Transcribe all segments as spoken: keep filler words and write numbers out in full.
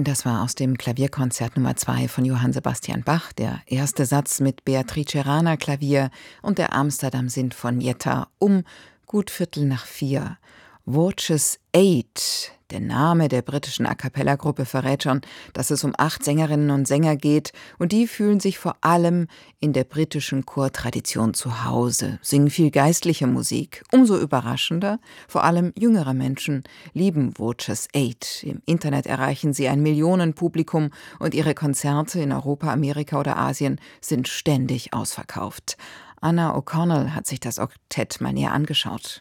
Das war aus dem Klavierkonzert Nummer zwei von Johann Sebastian Bach, der erste Satz mit Beatrice Rana Klavier und der Amsterdam Sinfonietta um gut Viertel nach vier. Voces Eight, der Name der britischen A-cappella-Gruppe, verrät schon, dass es um acht Sängerinnen und Sänger geht und die fühlen sich vor allem in der britischen Chortradition zu Hause, singen viel geistliche Musik. Umso überraschender, vor allem jüngere Menschen lieben Voces Eight. Im Internet erreichen sie ein Millionenpublikum und ihre Konzerte in Europa, Amerika oder Asien sind ständig ausverkauft. Anna O'Connell hat sich das Oktett mal näher angeschaut.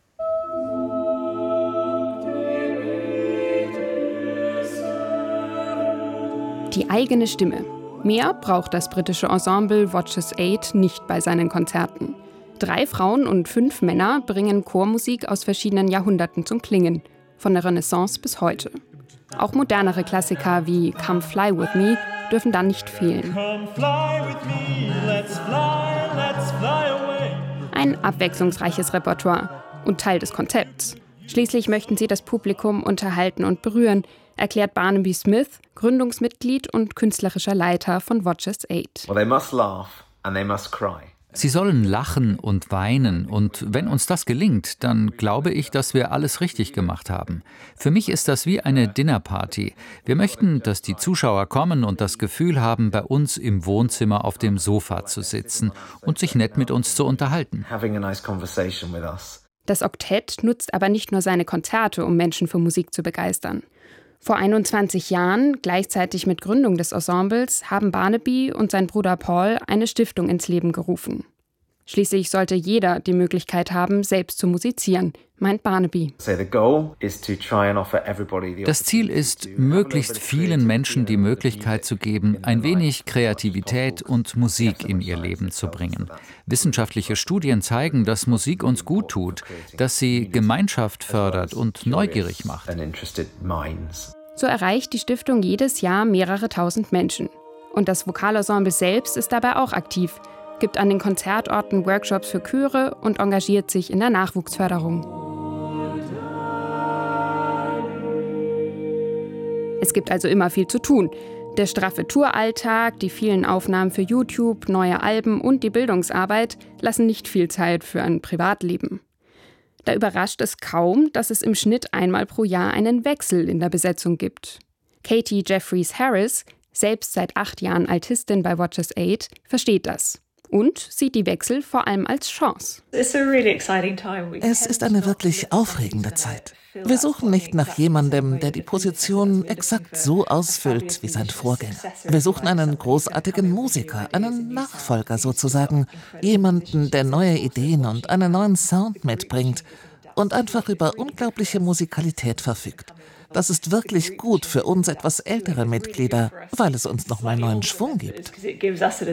Die eigene Stimme. Mehr braucht das britische Ensemble Voces Eight nicht bei seinen Konzerten. Drei Frauen und fünf Männer bringen Chormusik aus verschiedenen Jahrhunderten zum Klingen, von der Renaissance bis heute. Auch modernere Klassiker wie Come Fly With Me dürfen dann nicht fehlen. Ein abwechslungsreiches Repertoire und Teil des Konzepts. Schließlich möchten sie das Publikum unterhalten und berühren, erklärt Barnaby Smith, Gründungsmitglied und künstlerischer Leiter von Voces Eight. Well, they must laugh and they must cry. Sie sollen lachen und weinen, und wenn uns das gelingt, dann glaube ich, dass wir alles richtig gemacht haben. Für mich ist das wie eine Dinnerparty. Wir möchten, dass die Zuschauer kommen und das Gefühl haben, bei uns im Wohnzimmer auf dem Sofa zu sitzen und sich nett mit uns zu unterhalten. Having a nice conversation with us. Das Oktett nutzt aber nicht nur seine Konzerte, um Menschen für Musik zu begeistern. Vor einundzwanzig Jahren, gleichzeitig mit Gründung des Ensembles, haben Barnaby und sein Bruder Paul eine Stiftung ins Leben gerufen. Schließlich sollte jeder die Möglichkeit haben, selbst zu musizieren, meint Barnaby. Das Ziel ist, möglichst vielen Menschen die Möglichkeit zu geben, ein wenig Kreativität und Musik in ihr Leben zu bringen. Wissenschaftliche Studien zeigen, dass Musik uns gut tut, dass sie Gemeinschaft fördert und neugierig macht. So erreicht die Stiftung jedes Jahr mehrere tausend Menschen. Und das Vokalensemble selbst ist dabei auch aktiv, gibt an den Konzertorten Workshops für Chöre und engagiert sich in der Nachwuchsförderung. Es gibt also immer viel zu tun. Der straffe Touralltag, die vielen Aufnahmen für YouTube, neue Alben und die Bildungsarbeit lassen nicht viel Zeit für ein Privatleben. Da überrascht es kaum, dass es im Schnitt einmal pro Jahr einen Wechsel in der Besetzung gibt. Katie Jeffries Harris, selbst seit acht Jahren Altistin bei Voces Eight, versteht das. Und sieht die Wechsel vor allem als Chance. Es ist eine wirklich aufregende Zeit. Wir suchen nicht nach jemandem, der die Position exakt so ausfüllt wie sein Vorgänger. Wir suchen einen großartigen Musiker, einen Nachfolger sozusagen, jemanden, der neue Ideen und einen neuen Sound mitbringt und einfach über unglaubliche Musikalität verfügt. Das ist wirklich gut für uns etwas ältere Mitglieder, weil es uns nochmal neuen Schwung gibt.